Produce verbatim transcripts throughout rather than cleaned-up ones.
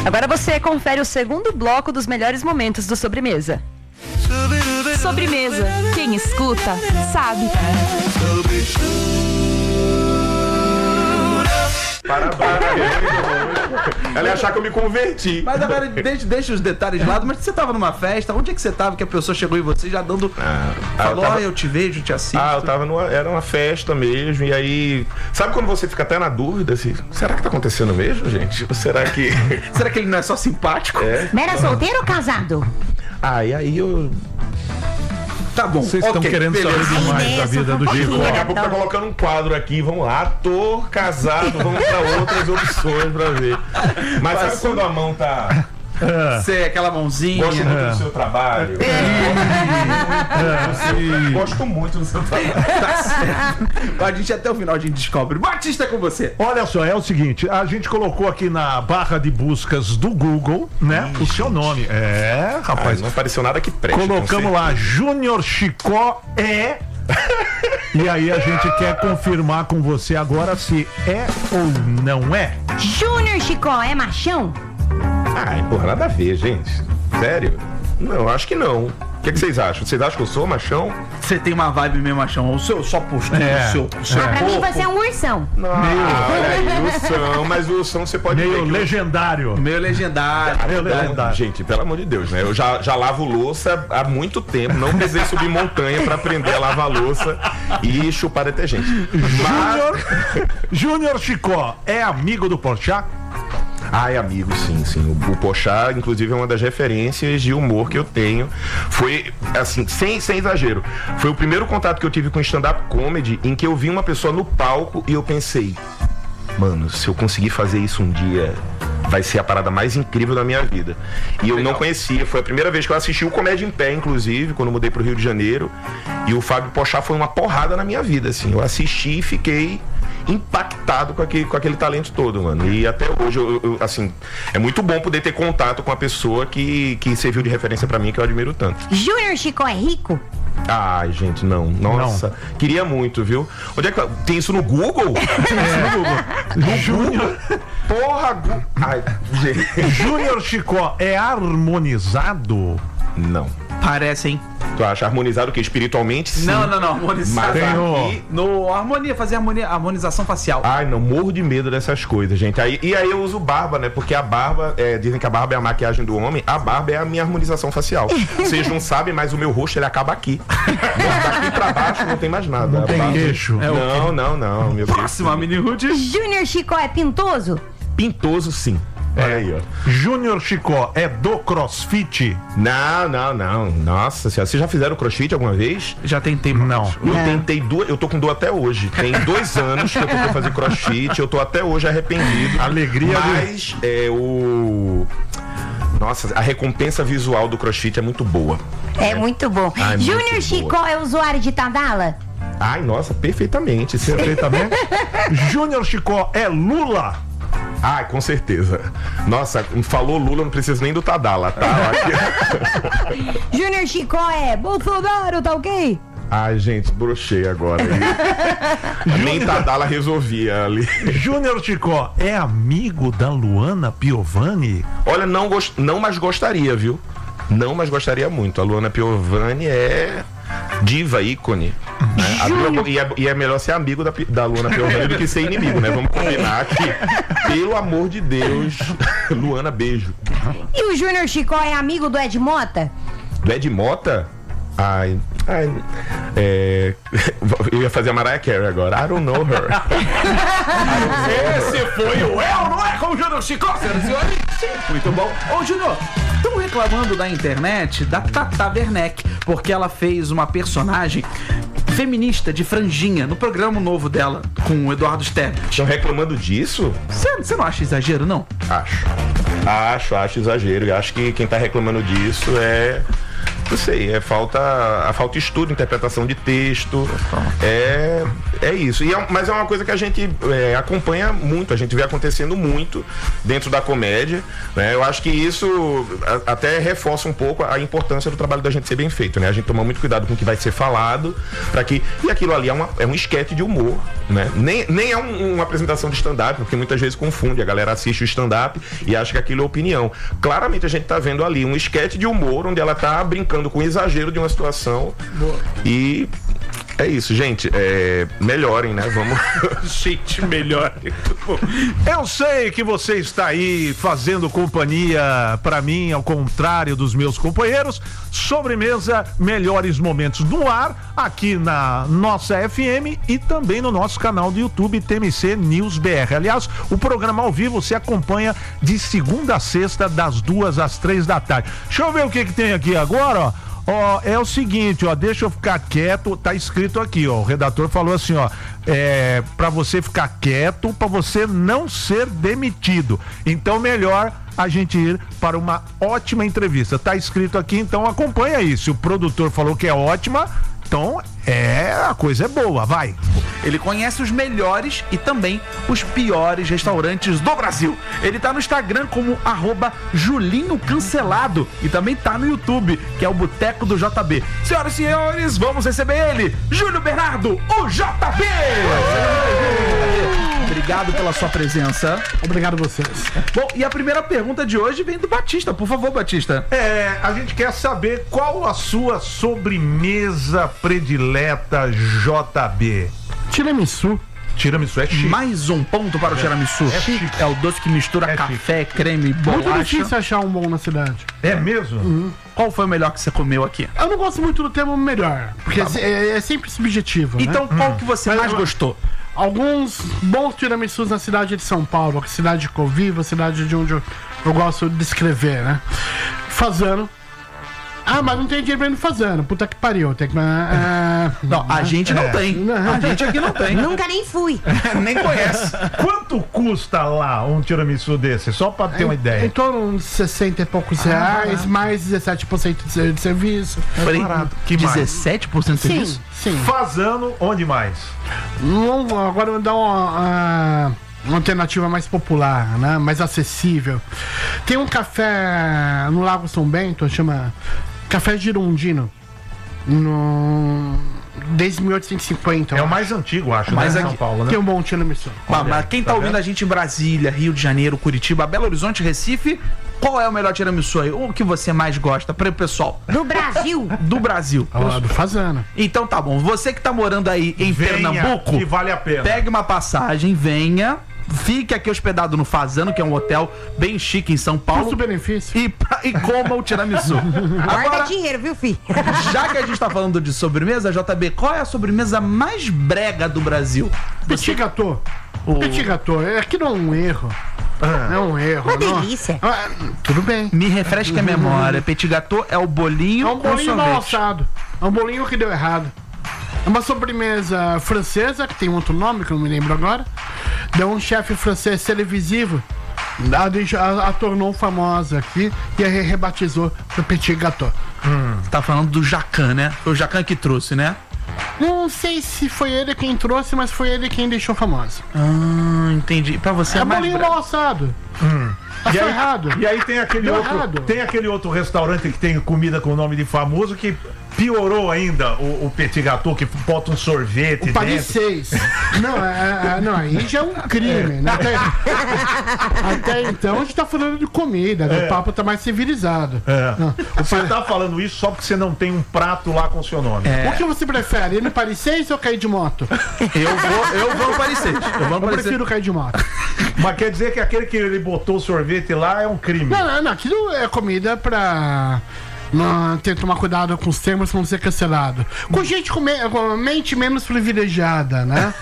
Agora você confere o segundo bloco dos melhores momentos do Sobremesa. Sobremesa, quem escuta, sabe. Para, para, ela ia achar que eu me converti. Mas agora, deixa, deixa os detalhes de lado. Mas você tava numa festa, onde é que você tava que a pessoa chegou em você já dando... Ah, falou, eu, tava... ah, eu te vejo, te assisto. Ah, eu tava numa... Era uma festa mesmo, e aí... Sabe quando você fica até na dúvida, assim, será que tá acontecendo mesmo, gente? Ou será que... Será que ele não é só simpático? É. Mas era solteiro ou casado? Ah, e aí eu... Tá bom. Vocês estão okay, querendo beleza. saber demais da vida do Chico. Daqui a pouco tá colocando um quadro aqui, vamos lá, ator, casado, vamos pra outras opções pra ver. Mas sabe quando a mão tá... Você, é aquela mãozinha. Gosto muito do seu trabalho. É. Gosto muito do seu trabalho. Tá certo. A gente até o final a gente descobre. Batista, é com você. Olha só, é o seguinte, a gente colocou aqui na barra de buscas do Google, né, Ih, o seu gente. nome. É, rapaz. Ai, não apareceu nada que preste. Colocamos lá, Júnior Chicó é... E aí a gente quer confirmar com você agora se é ou não é. Júnior Chicó é machão? Ai, porra, nada a ver, gente. Sério? Não, acho que não. O que, que vocês acham? Vocês acham que eu sou machão? Você tem uma vibe meio machão. O seu, só postura, É. o seu, o seu Ah, pra corpo. mim você é um ursão. Não, olha aí, ursão, mas o ursão você pode ver Meio que eu- legendário. Meio legendário. Meio legendário. Gente, pelo amor de Deus, né? Eu já, já lavo louça há muito tempo, não precisei subir montanha pra aprender a lavar louça e chupar detergente. Júnior Júnior Chicó é amigo do Porchat? Ai, amigo, sim, sim. O, o Porchat, inclusive, é uma das referências de humor que eu tenho. Foi, assim, sem, sem exagero, foi o primeiro contato que eu tive com stand-up comedy em que eu vi uma pessoa no palco e eu pensei, mano, se eu conseguir fazer isso um dia, vai ser a parada mais incrível da minha vida. E eu não conhecia, foi a primeira vez que eu assisti o Comédia em Pé, inclusive, quando eu mudei pro Rio de Janeiro. E o Fábio Porchat foi uma porrada na minha vida, assim. Eu assisti e fiquei impactado com aquele, com aquele talento todo, mano. E até hoje, eu, eu, assim, é muito bom poder ter contato com a pessoa que, que serviu de referência pra mim, que eu admiro tanto. Júnior Chicó é rico? Ai, gente, não. Nossa, não. Queria muito, viu? Onde é que tem isso no Google? Tem isso no Google. No Júnior. Porra, Gu... Ai, gente. Júnior Chicó é harmonizado? Não. Parece, hein? Tu acha harmonizado o quê? Espiritualmente, sim. Não, não, não. Harmonizado. Mas aqui, no harmonia, fazer harmonia, harmonização facial. Ai, não, morro de medo dessas coisas, gente. Aí, e aí eu uso barba, né? Porque a barba, é, dizem que a barba é a maquiagem do homem, a barba é a minha harmonização facial. Vocês não sabem, mas o meu rosto, ele acaba aqui. Daqui pra baixo não tem mais nada. Não tem barba... queixo. É não, não, não, meu Deus. Próxima, Mini Ruth. Júnior Chicó é pintoso? Pintoso, sim. Olha aí, ó. Júnior Chicó é do CrossFit? Não, não, não. Nossa senhora, vocês já fizeram crossfit alguma vez? Já tentei, não. Eu é. tentei duas, eu tô com dor até hoje. Tem dois anos que eu tentei fazer crossfit, eu tô até hoje arrependido. Alegria. Mas de... é o... Nossa, a recompensa visual do crossfit é muito boa. É, é. muito bom. Ai, Júnior muito Chicó boa. é usuário de Tadala? Ai, nossa, perfeitamente. Perfeitamente. Júnior Chicó é Lula? Ah, com certeza. Nossa, falou Lula, não precisa nem do Tadala, tá? Júnior Chicó é Bolsonaro, tá ok? Ai, gente, brochei agora. Nem Tadala resolvia ali. Júnior Chicó é amigo da Luana Piovani? Olha, não, gost... não mais gostaria, viu? Não, mas gostaria muito. A Luana Piovani é diva, ícone. Né? A, e, é, e é melhor ser amigo da, da Luana Piovani do que ser inimigo, né? Vamos combinar que, pelo amor de Deus, Luana, beijo. E o Júnior Chicó é amigo do Ed Mota? Do Ed Mota? Ai, ai, é, eu ia fazer a Mariah Carey agora. I don't know her. I don't know Esse foi o Eu Não É com o Júnior Chicó, senhoras e senhores. Muito bom. Ô, Júnior, estão reclamando da internet da Tata Werneck, porque ela fez uma personagem feminista de franjinha no programa novo dela com o Eduardo Sterblitch. Estão reclamando disso? Você não acha exagero, não? Acho. Acho, acho exagero. E acho que quem tá reclamando disso é não sei, é falta, a falta de estudo, interpretação de texto, é, é isso. E é, mas é uma coisa que a gente é, acompanha muito, a gente vê acontecendo muito dentro da comédia, né? Eu acho que isso a, até reforça um pouco a importância do trabalho da gente ser bem feito, né? A gente toma muito cuidado com o que vai ser falado, para que, e aquilo ali é, uma, é um esquete de humor, né? Nem, nem é um, uma apresentação de stand-up, porque muitas vezes confunde, a galera assiste o stand-up e acha que aquilo é opinião. Claramente a gente tá vendo ali um esquete de humor, onde ela tá brincando com o exagero de uma situação. Boa. E é isso, gente. É, melhorem, né? Vamos. Gente, melhorem. Eu sei que você está aí fazendo companhia pra mim, ao contrário dos meus companheiros. Sobremesa, melhores momentos no ar, aqui na nossa F M e também no nosso canal do YouTube T M C News B R. Aliás, o programa ao vivo você acompanha de segunda a sexta, das duas às três da tarde. Deixa eu ver o que que tem aqui agora, ó. Ó, é o seguinte, ó, deixa eu ficar quieto, tá escrito aqui, ó, o redator falou assim, ó, é, pra você ficar quieto, pra você não ser demitido, então melhor a gente ir para uma ótima entrevista, tá escrito aqui, então acompanha isso, o produtor falou que é ótima, então é, a coisa é boa, vai. Ele conhece os melhores e também os piores restaurantes do Brasil. Ele tá no Instagram como arroba Julinho Cancelado e também tá no YouTube, que é o Boteco do J B. Senhoras e senhores, vamos receber ele, Júlio Bernardo, o J B! Obrigado pela sua presença. Obrigado a vocês. Bom, e a primeira pergunta de hoje vem do Batista. Por favor, Batista. É, a gente quer saber qual a sua sobremesa predileta, J B. Tiramisu. Tiramisu é chique. Mais um ponto para o tiramisu. É chique. É o doce que mistura É café, chique. creme, bolacha. Muito difícil achar um bom na cidade. É mesmo? Uhum. Qual foi o melhor que você comeu aqui? Eu não gosto muito do termo melhor, porque Tá é, é- é sempre subjetivo, né? Então, qual que você Mas mais eu- gostou? Alguns bons tiramisus na cidade de São Paulo, a cidade de Coviva, a cidade de onde eu, eu gosto de descrever, né? Fazano. Ah, mas não tem dinheiro pra ir no Fazano. Puta que pariu. Tem que. ah, Não, a gente não É. tem. A gente aqui não tem. Nunca nem fui. Nem conhece. Quanto custa lá um tiramisu desse? Só pra ter uma Em ideia. torno de sessenta e poucos reais, mais dezessete por cento de ser- de serviço. Falei, barato. Que mais? dezessete por cento de Sim, serviço? sim. Fazano, onde mais? Vamos- Agora eu vou dar uma, ah, uma alternativa mais popular, né? Mais acessível. Tem um café no Lago São Bento, chama Café Girondino. No... Desde mil oitocentos e cinquenta. É o mais antigo, acho, Mas né? aqui- São Paulo, né? Tem um bom tiramisu. Mas, mas quem tá, tá ouvindo vendo? a gente em Brasília, Rio de Janeiro, Curitiba, Belo Horizonte, Recife, qual é o melhor tiramisu aí? O que você mais gosta para o pessoal Do Brasil. do Brasil? Ó, do Fazano. Então tá bom, você que tá morando aí em Venha, Pernambuco, que vale a pena. pegue uma passagem, venha, fique aqui hospedado no Fazano, que é um hotel bem chique em São Paulo, Custo-benefício. e, pra- e coma o tiramisu. Guarda Agora, dinheiro, viu, filho? já que a gente tá falando de sobremesa, J B, qual é a sobremesa mais brega do Brasil? Petit gâteau. O- Petit gâteau. É que não é um erro. Não é um erro. Uma não. delícia. Ah, tudo bem. Me refresca a memória. Petit gâteau é o bolinho É um com bolinho mal sorvete. assado. É um bolinho que deu errado. É uma sobremesa francesa, que tem outro nome, que eu não me lembro agora. Deu um chefe francês televisivo. A, deixou- a, a tornou famosa aqui e a re- rebatizou pro Petit Gâteau. Você tá falando do Jacan, né? Foi o Jacan que trouxe, né? Não sei se foi ele quem trouxe, mas foi ele quem deixou famosa. Ah, entendi. Pra você é, É mais bolinho brega. mal assado. Tá E aí, errado. e aí tem aquele Deu outro, errado. tem aquele outro restaurante que tem comida com nome de famoso que piorou ainda o, o petit gâteau, que bota um sorvete O Paris dentro. seis. Não, é, é, não, aí já é um crime, né? Até, até então a gente tá falando de comida, né? O papo tá mais civilizado. É. Não, o Você pa- tá falando isso só porque você não tem um prato lá com o seu nome. É. O que você prefere? Ir no Paris seis ou cair de moto? Eu vou, eu vou no Paris seis. Eu vou no Eu Paris seis. prefiro cair de moto. Mas quer dizer que aquele que ele botou o sorvete lá é um crime. Não, não, não. Aquilo é comida pra. Não, ter que tomar cuidado com os termos pra não ser cancelado. Com gente com, me- com mente menos privilegiada, né?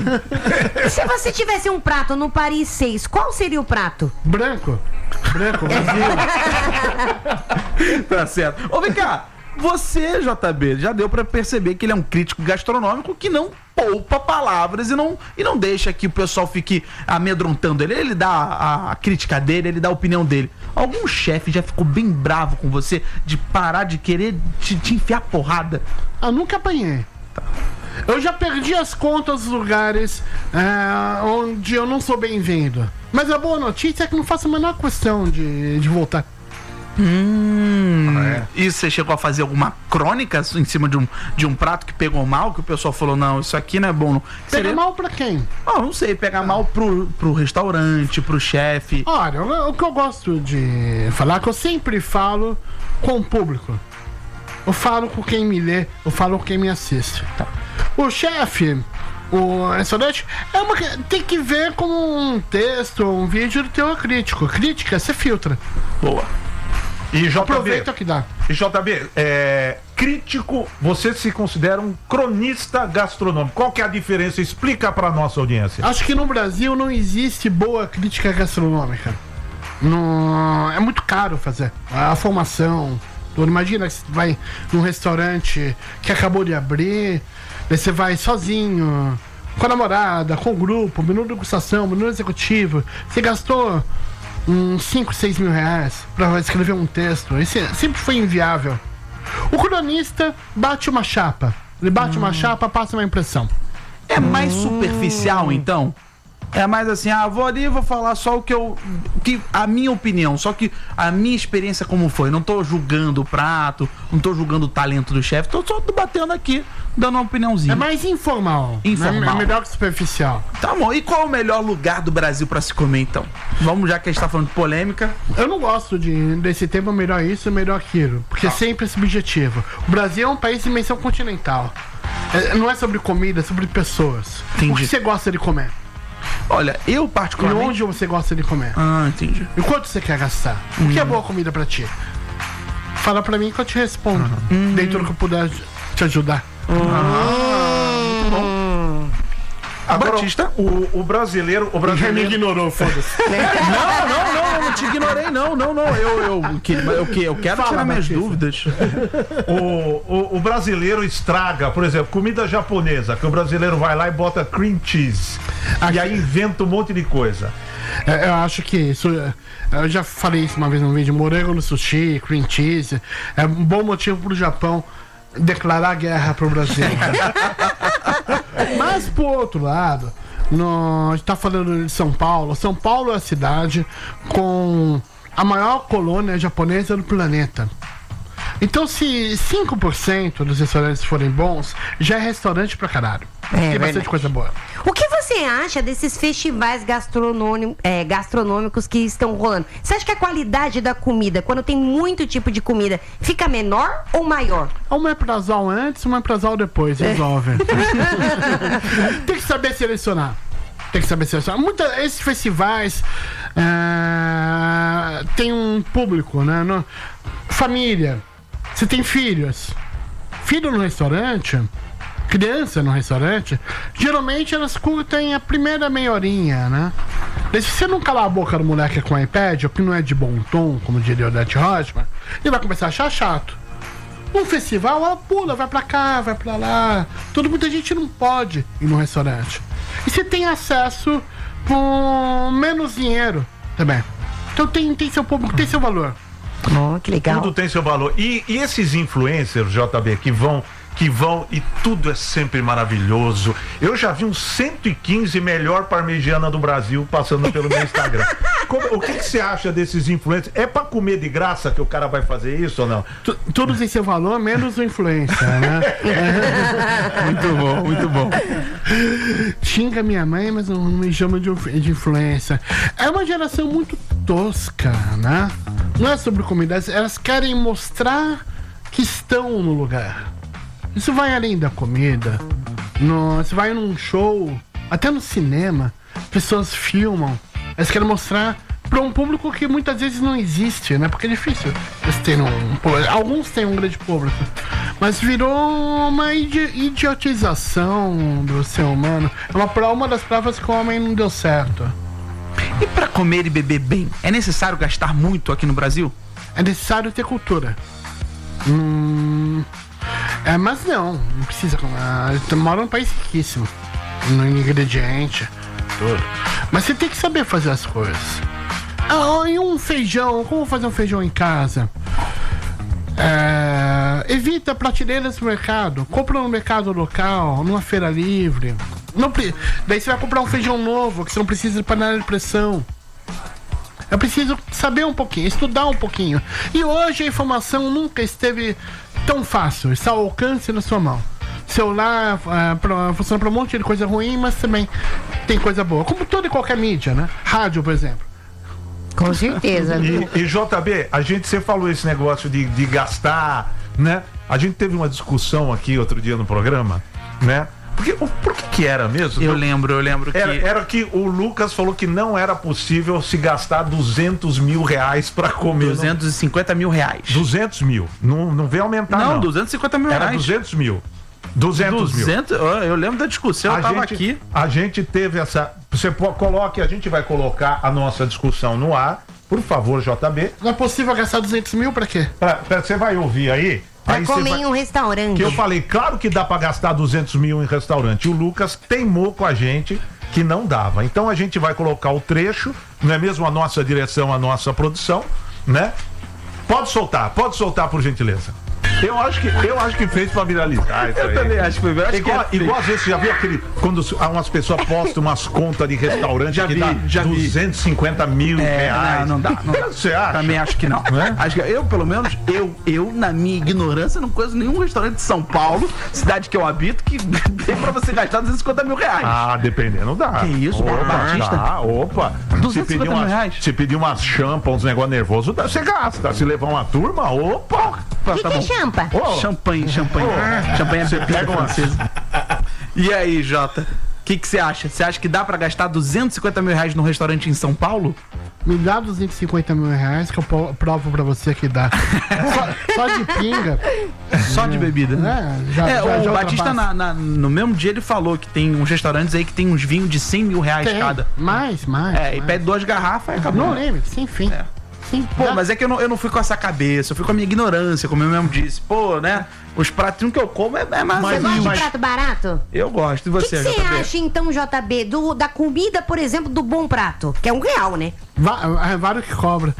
Se você tivesse um prato no Paris seis, qual seria o prato? Branco. Branco, vazio. Tá certo. Ô, vem cá. Você, J B, já deu pra perceber que ele é um crítico gastronômico que não poupa palavras e não, e não deixa que o pessoal fique amedrontando ele. Ele dá a, a crítica dele, ele dá a opinião dele. Algum chefe já ficou bem bravo com você de parar de querer te, te enfiar porrada? Ah, nunca apanhei. Eu já perdi as contas dos lugares é, onde eu não sou bem-vindo. Mas a boa notícia é que não faço a menor questão de, de voltar. Hum, ah, é. E você chegou a fazer alguma crônica em cima de um, de um prato que pegou mal, que o pessoal falou, não, isso aqui não é bom. Não. Pega Seria... mal pra quem? Oh, não sei, pega ah. mal pro, pro restaurante, pro chefe. Olha, o, o que eu gosto de falar, que eu sempre falo com o público. Eu falo com quem me lê, eu falo com quem me assiste. Tá. O chefe, o restaurante, é uma, tem que ver como um texto, um vídeo do teu crítico. Crítica, você filtra. Boa. E J B, aproveita que dá. E J B, é, crítico, você se considera um cronista gastronômico. Qual que é a diferença? Explica pra nossa audiência. Acho que no Brasil não existe boa crítica gastronômica. No, é muito caro fazer. A formação. Imagina que você vai num restaurante que acabou de abrir, daí você vai sozinho, com a namorada, com o grupo, menu de degustação, menu executivo. Você gastou uns cinco, seis mil reais pra escrever um texto. Isso sempre foi inviável. O cronista bate uma chapa. Ele bate hum. uma chapa, passa uma impressão. É mais hum. superficial, então? É mais assim, ah, vou ali e vou falar só o que eu... Que, a minha opinião, só que a minha experiência como foi. Não tô julgando o prato, não tô julgando o talento do chefe, tô só batendo aqui, dando uma opiniãozinha. É mais informal. Informal. É melhor que superficial. Tá bom, e qual é o melhor lugar do Brasil pra se comer, então? Vamos, já que a gente tá falando de polêmica. Eu não gosto de, desse tema, melhor isso, melhor aquilo. Porque tá. é sempre subjetivo. O Brasil é um país de dimensão continental. É, não é sobre comida, é sobre pessoas. Entendi. O que você gosta de comer? Olha, eu particularmente... E onde você gosta de comer? Ah, entendi. E quanto você quer gastar? Hum. O que é boa comida pra ti? Fala pra mim que eu te respondo. Uhum. Dentro do que eu puder te ajudar. Ah, muito bom. Agora, Batista, o, o brasileiro... O brasileiro me ignorou, foda-se. Não, não, não, eu não te ignorei, não, não, não. Eu, eu, eu, eu, eu quero Fala, tirar minhas Batista. dúvidas. O, o, o brasileiro estraga, por exemplo, comida japonesa, que o brasileiro vai lá e bota cream cheese. Aqui. E aí inventa um monte de coisa. É, eu acho que isso... Eu já falei isso uma vez no vídeo. Morango no sushi, cream cheese. É um bom motivo pro Japão declarar guerra pro Brasil. Mas, por outro lado, no, a gente tá falando de São Paulo. São Paulo é a cidade com a maior colônia japonesa do planeta. Então, se cinco por cento dos restaurantes forem bons, já é restaurante pra caralho. É, tem bastante verdade. coisa boa. O que você acha desses festivais gastronômicos, é, gastronômicos que estão rolando? Você acha que a qualidade da comida, quando tem muito tipo de comida, fica menor ou maior? Uma é prazol antes, uma é prazol depois, resolve. Tem que saber selecionar. Tem que saber selecionar. Muita, esses festivais uh, tem um público, né? No, família. Você tem filhos. Filho no restaurante, criança no restaurante, geralmente elas curtem a primeira meia horinha, né? E se você não calar a boca do moleque com o iPad, o que não é de bom tom, como diria o Odete Roitman, ele vai começar a achar chato. Um festival, ela pula, vai pra cá, vai pra lá. Todo, muita gente não pode ir no restaurante. E você tem acesso por menos dinheiro também. Então tem, tem seu público, tem seu valor. Oh, que legal. Tudo tem seu valor. E, e esses influencers, J B, que vão, que vão e tudo é sempre maravilhoso. Eu já vi uns cento e quinze melhor parmegiana do Brasil passando pelo meu Instagram. Como, o que, que você acha desses influencers? É pra comer de graça que o cara vai fazer isso ou não? Tu, tudo tem seu valor, menos o influencer, né? Muito bom, muito bom. Xinga minha mãe, mas não me chama de, de influencer. É uma geração muito tosca, né? Não é sobre comida, elas querem mostrar que estão no lugar. Isso vai além da comida. No, você vai num show, até no cinema, pessoas filmam. Elas querem mostrar para um público que muitas vezes não existe, né? Porque é difícil eles terem um, alguns têm um grande público, mas virou uma idi- idiotização do ser humano. É uma, uma das provas que o homem não deu certo. E para comer e beber bem, é necessário gastar muito aqui no Brasil? É necessário ter cultura. Hum, é, mas não, não precisa. Ah, eu moro num país riquíssimo. No ingrediente, tudo. Mas você tem que saber fazer as coisas. Ah, e um feijão, como fazer um feijão em casa? É, evita prateleiras no mercado. Compra no mercado local, numa feira livre. Não, daí você vai comprar um feijão novo, que você não precisa de panela de pressão. É preciso saber um pouquinho, estudar um pouquinho. E hoje a informação nunca esteve tão fácil, está ao alcance na sua mão. Celular uh, pra, funciona para um monte de coisa ruim, mas também tem coisa boa. Como toda e qualquer mídia, né? Rádio, por exemplo. Com certeza. E, e J B, a gente, você falou esse negócio de, de gastar, né? A gente teve uma discussão aqui outro dia no programa, né? Porque, por que que era mesmo? Eu lembro, eu lembro que... Era, era que o Lucas falou que não era possível se gastar duzentos mil reais pra comer. duzentos e cinquenta mil reais. duzentos mil. Não, não vem aumentar, não. Não, duzentos e cinquenta mil Era reais. duzentos mil. duzentos mil. duzentos, eu lembro da discussão, eu a tava gente, aqui. A gente teve essa... Você coloque, a gente vai colocar a nossa discussão no ar. Por favor, J B. Não é possível gastar duzentos mil pra quê? Pra, pra, você vai ouvir aí. Pra aí comer vai... em um restaurante. Que eu falei, claro que dá pra gastar duzentos mil em restaurante. O Lucas teimou com a gente que não dava. Então a gente vai colocar o trecho, não é mesmo? A nossa direção, a nossa produção, né? Pode soltar, pode soltar, por gentileza. Eu acho que, eu acho que fez pra viralizar. Isso Eu aí. também acho que foi. Acho Igual, que é igual às vezes, você já viu aquele. Quando umas pessoas postam umas contas de restaurante Já que vi, dá já vi. duzentos e cinquenta mil É, reais. não, não dá. Não. Você acha? Também acho que não. Não é? Acho que eu, pelo menos, eu, eu, na minha ignorância, não conheço nenhum restaurante de São Paulo, cidade que eu habito, que tem pra você gastar duzentos e cinquenta mil reais. Ah, dependendo dá. Que isso, opa, Batista? dá, opa. duzentos e cinquenta mil reais. Se pedir umas champas, uns negócios nervosos, dá, você gasta. Se levar uma turma, opa. O que, Tá que é bom. champa? Ô, Champanhe, champanhe. Champanhe é bebida pega uma- francesa. E aí, Jota? O que que você acha? Você acha que dá pra gastar duzentos e cinquenta mil reais num restaurante em São Paulo? Me dá duzentos e cinquenta mil reais que eu po- provo pra você que dá. Só, só de pinga. Só de bebida? É, já, É, já, o já Batista, ultrapassa. na- na- no mesmo dia, ele falou que tem uns restaurantes aí que tem uns vinhos de cem mil reais Tem. cada. Mais, mais. É, e mais. pede duas garrafas e acabou. Não lembro, sem fim. É. Sim, Pô, dá. mas é que eu não, eu não fui com essa cabeça, eu fui com a minha ignorância, como eu mesmo disse. Pô, né? Os pratinhos que eu como é, é mais. Você é gosta mais- de prato barato? Eu gosto. E O que você, que você J B? acha, então, J B, do, da comida, por exemplo, do bom prato? Que é um real, né? Va- é vários que cobra.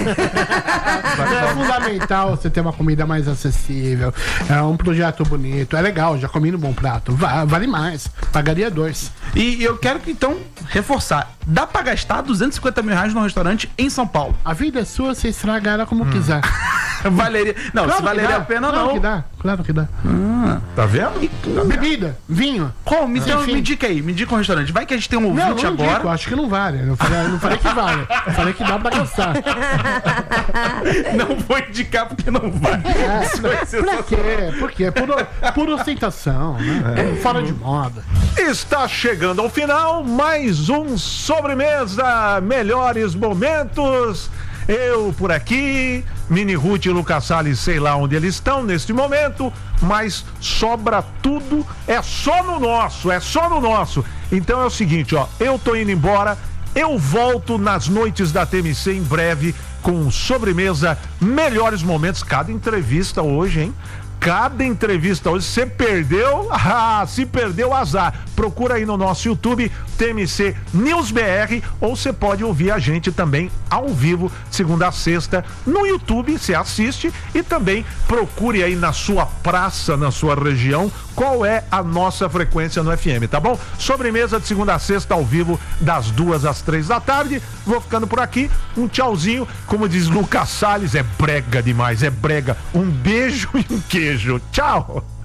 É fundamental você ter uma comida mais acessível. É um projeto bonito. É legal, já comi no Bom Prato. Va- vale mais. Pagaria dois. E eu quero que, então, reforçar. Dá pra gastar duzentos e cinquenta mil reais num restaurante em São Paulo. A vida é sua, você estraga ela como quiser. Valeria. Não, Claro se que valeria dá, a pena, claro não. que dá, claro que dá. Tá vendo? Bebida, vinho. Como? Me, então, Enfim. me dica aí, me dica um restaurante. Vai que a gente tem um Não, ouvinte não agora. digo, acho que não vale. Eu falei, eu não falei que vale. Eu falei que dá pra gastar. Não vou indicar porque não vai. Isso vai ser Pra quê? Por quê? Por, por ostentação, né? Fora de moda. Está chegando ao final mais um Sobremesa Melhores Momentos. Eu por aqui, Mini Ruth e Lucas Salles, sei lá onde eles estão neste momento, mas sobra tudo, é só no nosso, é só no nosso. Então é o seguinte, ó, eu tô indo embora, eu volto nas noites da T M C em breve com Sobremesa Melhores Momentos, cada entrevista hoje, hein? Cada entrevista hoje, você perdeu, ah, se perdeu, azar. Procura aí no nosso YouTube, T M C News B R, ou você pode ouvir a gente também ao vivo, segunda a sexta, no YouTube, você assiste e também procure aí na sua praça, na sua região, qual é a nossa frequência no F M, tá bom? Sobremesa de segunda a sexta ao vivo, das duas às três da tarde. Vou ficando por aqui, um tchauzinho, como diz Lucas Salles, é brega demais, é brega. Um beijo e um queijo. Tchau!